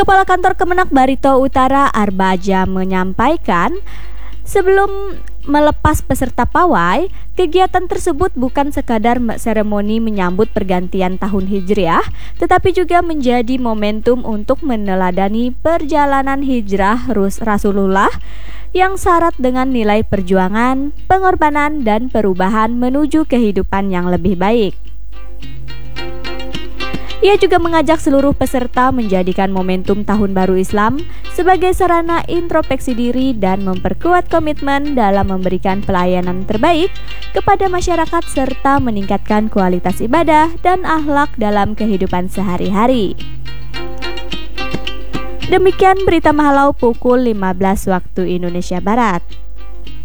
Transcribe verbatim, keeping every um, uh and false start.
Kepala Kantor Kemenak Barito Utara Arbaja menyampaikan, sebelum melepas peserta pawai, kegiatan tersebut bukan sekadar seremoni menyambut pergantian tahun Hijriah, tetapi juga menjadi momentum untuk meneladani perjalanan hijrah Rasulullah yang syarat dengan nilai perjuangan, pengorbanan, dan perubahan menuju kehidupan yang lebih baik. Ia juga mengajak seluruh peserta menjadikan momentum Tahun Baru Islam sebagai sarana introspeksi diri dan memperkuat komitmen dalam memberikan pelayanan terbaik kepada masyarakat serta meningkatkan kualitas ibadah dan akhlak dalam kehidupan sehari-hari. Demikian berita Mahalau pukul lima belas waktu Indonesia Barat.